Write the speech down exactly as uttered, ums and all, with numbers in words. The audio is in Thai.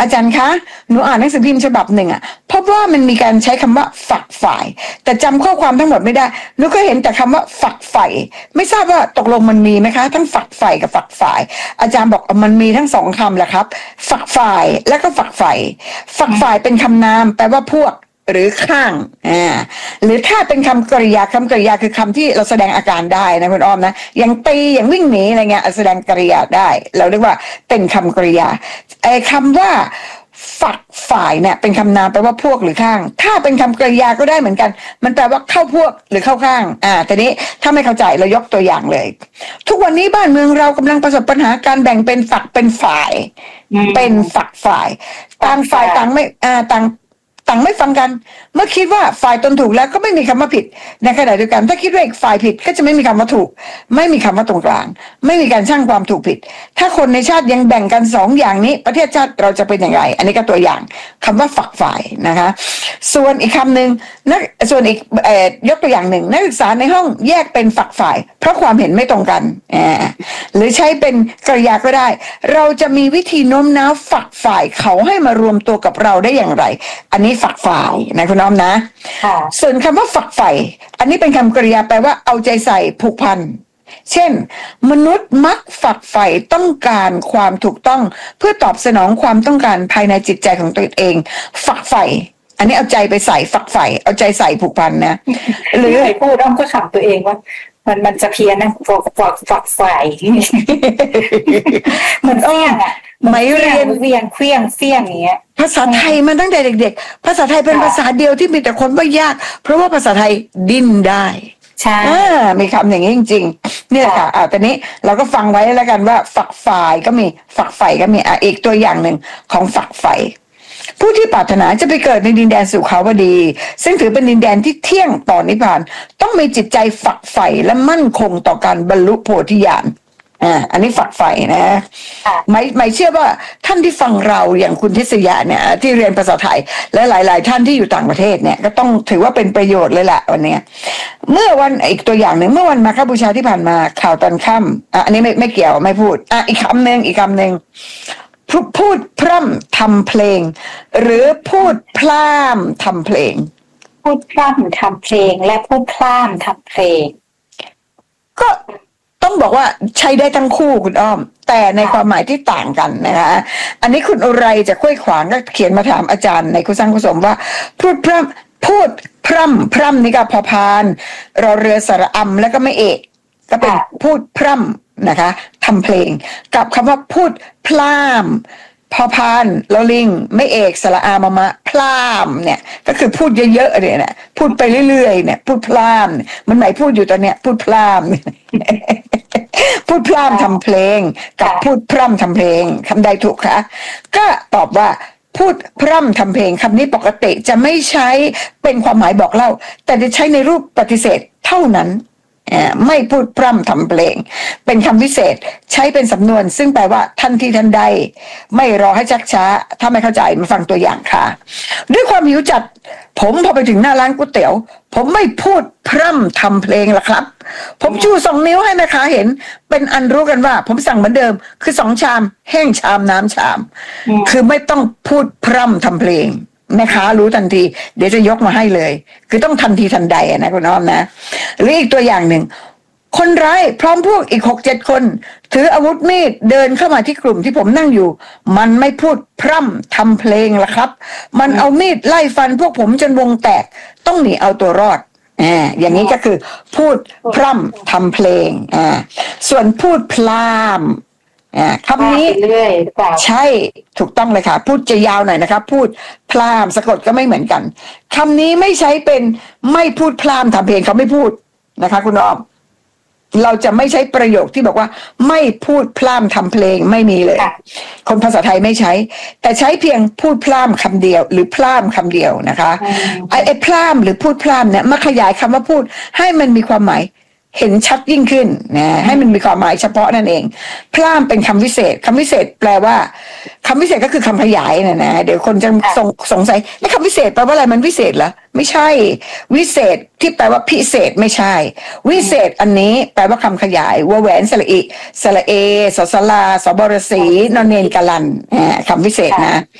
อาจารย์คะหนูอ่านหนังสือพิมพ์ฉบับหนึ่งอ่ะพบว่ามันมีการใช้คำว่าฝักฝ่ายแต่จำข้อความทั้งหมดไม่ได้หนูก็เห็นแต่คำว่าฝักใฝ่ไม่ทราบว่าตกลงมันมีไหมคะทั้งฝักใฝ่กับฝักฝ่ายอาจารย์บอกมันมีทั้งสองคำแหละครับฝักฝ่ายและก็ฝักใฝ่ฝักฝ่ายเป็นคำนามแปลว่าพวกหรือข้างอ่าหรือถ้าเป็นคำกริยาคำกริยาคือคำที่เราแสดงอาการได้นะคุณอ้อมนะอย่างตีอย่างวิ่งหนีอะไรเงี้ยแสดงกริยาได้เราเรียกว่าเป็นคำกริยาไอ้คำว่าฝักฝ่ายเนี่ยเป็นคำนามแปลว่าพวกหรือข้างถ้าเป็นคำกริยาก็ได้เหมือนกันมันแปลว่าเข้าพวกหรือเข้าข้างอ่าแต่นี้ถ้าไม่เข้าใจเรายกตัวอย่างเลยทุกวันนี้บ้านเมืองเรากำลังประสบปัญหาการแบ่งเป็นฝักเป็นฝ่ายเป็นฝักฝ่ายต่างฝ่ายต่างไม่อ่าต่างต่างไม่ฟังกันเมื่อคิดว่าฝ่ายตนถูกแล้วก็ไม่มีคำว่าผิดในขณะเดียวกันถ้าคิดว่าอีกฝ่ายผิดก็จะไม่มีคำว่าถูกไม่มีคำว่าตรงกลางไม่มีการชั่งความถูกผิดถ้าคนในชาติยังแบ่งกันสองอย่างนี้ประเทศชาติเราจะเป็นอย่างไรอันนี้ก็ตัวอย่างคำว่าฝักฝ่ายนะคะส่วนอีกคำหนึ่งนักส่วนอีกเอ่อยกตัวอย่างหนึ่งนักศึกษาในห้องแยกเป็นฝักฝ่ายเพราะความเห็นไม่ตรงกันอ่าหรือใช้เป็นกริยาก็ได้เราจะมีวิธีโน้มน้าวฝักฝ่ายเขาให้มารวมตัวกับเราได้อย่างไรอันนี้ฝักฝ่ายนะคุณน้อมนะส่วนคำว่าฝักฝ่ายอันนี้เป็นคำกริยาแปลว่าเอาใจใส่ผูกพันเช่นมนุษย์มักฝักใฝ่ต้องการความถูกต้องเพื่อตอบสนองความต้องการภายในจิตใจของตัวเองฝักใฝ่อันนี้เอาใจไปใส่ฝักใฝ่เอาใจใส่ผูกพันนะหรือพูดอ้อมก็ขำตัวเองว่ามันมันจะเพี้ยนนะฝักฝักฝักใฝ่เหมือนเอี้ยงอ่ะไม่เรียนเวียงเคลี้ยงเสี่ยงอย่างเงี้ยภาษาไทยมันตั้งแต่เด็กๆภาษาไทยเป็นภาษาเดียวที่มีแต่คนว่ายากเพราะว่าภาษาไทยดิ้นได้ใช่มีคำอย่างนี้จริงๆนี่แหละค่ะอ่าตอนนี้เราก็ฟังไว้แล้วกันว่าฝักฝ่ายก็มีฝักใฝ่ก็มีอ่ะอีกตัวอย่างหนึ่งของฝักใฝ่ผู้ที่ปรารถนาจะไปเกิดในดินแดนสุขาวดีซึ่งถือเป็นดินแดนที่เที่ยงต่อนิพพานต้องมีจิตใจฝักใฝ่และมั่นคงต่อการบรรลุโพธิญาณอ่าอันนี้ฝักใฝ่นะไม่ไม่เชื่อว่าท่านที่ฟังเราอย่างคุณทิศยะเนี่ยที่เรียนภาษาไทยและหลายๆท่านที่อยู่ต่างประเทศเนี่ยก็ต้องถือว่าเป็นประโยชน์เลยแหละวันนี้เมื่อวันอีกตัวอย่างหนึ่งเมื่อวันมาฆบูชาที่ผ่านมาข่าวตอนค่ำอ่ะอันนี้ไม่ไม่เกี่ยวไม่พูดอ่ะอีกคำหนึ่งอีกคำหนึ่งพูดพร่ำทำเพลงหรือพูดพล่ำทำเพลงพูดพร่ำทำเพลงและพูดพล่ำทำเพลงก็ต้องบอกว่าใช้ได้ทั้งคู่คุณอ้อมแต่ในความหมายที่ต่างกันนะคะอันนี้คุณอุไรจากห้วยขวางก็เขียนมาถามอาจารย์ในคุสังคุสมว่าพูดพร่ำพูดพร่ำพร่ำนี่ก็พอพานรอเรือสระอำแล้วก็ไม่เอกก็เป็นพูดพร่ำนะคะทำเพลงกับคำว่าพูดพล่ำพอพานลอลิงไม่เอกสระอามามะพล่ำเนี่ยก็คือพูดเยอะๆเลยเนี่ยพูดไปเรื่อยๆเนี่ยพูดพล่ำมันหมายพูดอยู่ตอนเนี้ยพูดพล่ำพูดพล่ำทำเพลงกับพูดพร่ำทำเพลงคำใดถูกคะก็ตอบว่าพูดพร่ำทำเพลงคำนี้ปกติจะไม่ใช้เป็นความหมายบอกเล่าแต่จะใช้ในรูปปฏิเสธเท่านั้นไม่พูดพร่ำทำเพลงเป็นคำพิเศษใช้เป็นสำนวนซึ่งแปลว่าทันทีทันใดไม่รอให้ชักช้าถ้าไม่เข้าใจมาฟังตัวอย่างค่ะด้วยความหิวจัดผมพอไปถึงหน้าร้านก๋วยเตี๋ยวผมไม่พูดพร่ำทำเพลงละครับผมชูสองนิ้วให้แม่ค้าเห็นเป็นอันรู้กันว่าผมสั่งเหมือนเดิมคือสองชามแห้งชามน้ำชามคือไม่ต้องพูดพร่ำทำเพลงแม่ค้ารู้ทันทีเดี๋ยวจะยกมาให้เลยคือต้องทันทีทันใดนะคุณน้อมนะหรืออีกตัวอย่างหนึ่งคนร้ายพร้อมพวกอีกหกเจ็ดคนถืออาวุธมีดเดินเข้ามาที่กลุ่มที่ผมนั่งอยู่มันไม่พูดพร่ำทำเพลงละครับมันเอามีดไล่ฟันพวกผมจนวงแตกต้องหนีเอาตัวรอดอ่าอย่างนี้ก็คือพูดพร่ำทำเพลงอ่าส่วนพูดพล่ำอ่าคำนี้ใช่ถูกต้องเลยค่ะพูดจะยาวหน่อยนะครับพูดพล่ำสะกดก็ไม่เหมือนกันคำนี้ไม่ใช้เป็นไม่พูดพล่ำทำเพลงเขาไม่พูดนะคะคุณอ้อมเราจะไม่ใช้ประโยคที่บอกว่าไม่พูดพล่ำทำเพลงไม่มีเลยคนภาษาไทยไม่ใช้แต่ใช้เพียงพูดพล่ำคำเดียวหรือพล่ำคำเดียวนะคะไอ้ไอ้พล่ำหรือพูดพล่ำเนี่ยมาขยายคำว่าพูดให้มันมีความหมายเห็นชัดยิ่งขึ้นนะให้มันมีความหมายเฉพาะนั่นเองพล่ำเป็นคำวิเศษคำวิเศษแปลว่าคำวิเศษก็คือคำขยายนะนะเดี๋ยวคนจะสงสงสัยไอ้คำวิเศษแปลว่าอะไรมันวิเศษเหรอไม่ใช่วิเศษที่แปลว่าพิเศษไม่ใช่วิเศษอันนี้แปลว่าคำขยายวอแหวนสระอิสระเอสสลาสบรสีนอนเนนกะลันคำวิเศษนะ